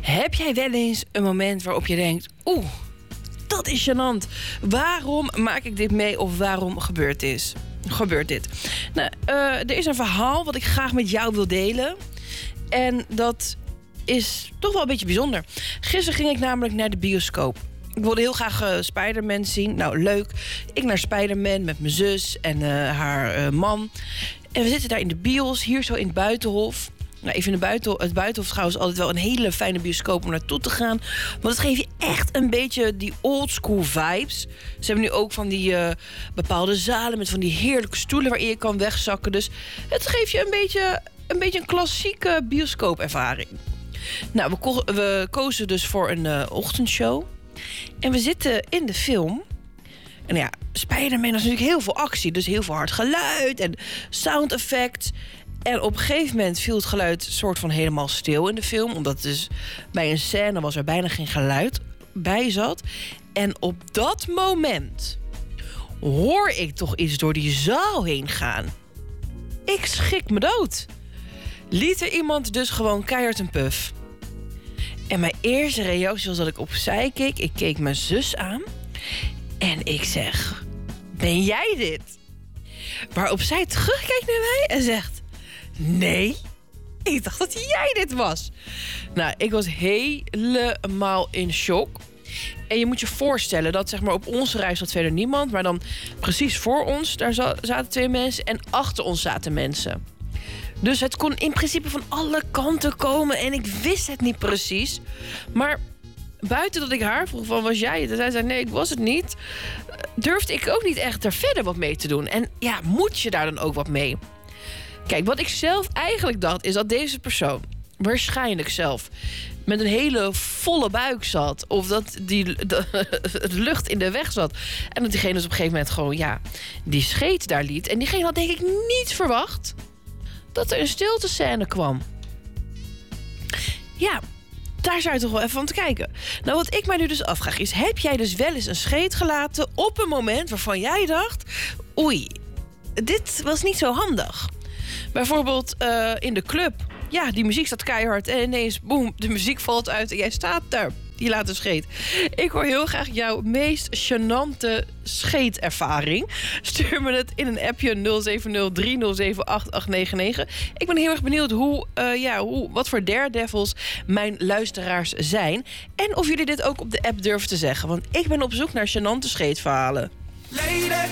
Heb jij wel eens een moment waarop je denkt... dat is gênant. Waarom maak ik dit mee of waarom gebeurt dit? Nou, er is een verhaal wat ik graag met jou wil delen. En dat is toch wel een beetje bijzonder. Gisteren ging ik namelijk naar de bioscoop. Ik wilde heel graag Spider-Man zien. Nou, leuk. Ik naar Spider-Man met mijn zus en haar man. En we zitten daar in de bios, hier zo in het Buitenhof. Nou, ik vind het Buitenhof trouwens altijd wel een hele fijne bioscoop om naartoe te gaan. Want het geeft je echt een beetje die oldschool vibes. Ze hebben nu ook van die bepaalde zalen met van die heerlijke stoelen waarin je kan wegzakken. Dus het geeft je een beetje een klassieke bioscoopervaring. Nou, we kozen dus voor een ochtendshow. En we zitten in de film. En ja, Spider-Man is natuurlijk heel veel actie. Dus heel veel hard geluid en sound effects. En op een gegeven moment viel het geluid soort van helemaal stil in de film. Omdat dus bij een scène was er bijna geen geluid bij zat. En op dat moment hoor ik toch iets door die zaal heen gaan. Ik schrik me dood. Liet er iemand dus gewoon keihard een puff. En mijn eerste reactie was dat ik opzij keek. Ik keek mijn zus aan. En ik zeg, ben jij dit? Waarop zij terugkijkt naar mij en zegt... Nee, ik dacht dat jij dit was. Nou, ik was helemaal in shock. En je moet je voorstellen dat zeg maar op onze rij zat verder niemand. Maar dan precies voor ons, daar zaten 2 mensen. En achter ons zaten mensen. Dus het kon in principe van alle kanten komen. En ik wist het niet precies. Maar buiten dat ik haar vroeg van, was jij het? En zij zei, nee, ik was het niet. Durfde ik ook niet echt er verder wat mee te doen. En ja, moet je daar dan ook wat mee? Kijk, wat ik zelf eigenlijk dacht, is dat deze persoon waarschijnlijk zelf met een hele volle buik zat. Of dat het lucht in de weg zat. En dat diegene dus op een gegeven moment gewoon, die scheet daar liet. En diegene had denk ik niet verwacht dat er een stiltescène kwam. Ja, daar zou je toch wel even van te kijken. Nou, wat ik mij nu dus afvraag is, heb jij dus wel eens een scheet gelaten op een moment waarvan jij dacht, oei, dit was niet zo handig. Bijvoorbeeld in de club. Ja, die muziek staat keihard en ineens, boem, de muziek valt uit en jij staat daar. Die laat een scheet. Ik hoor heel graag jouw meest gênante scheetervaring. Stuur me het in een appje 070-307-8899. Ik ben heel erg benieuwd wat voor daredevils mijn luisteraars zijn. En of jullie dit ook op de app durven te zeggen. Want ik ben op zoek naar gênante scheetverhalen.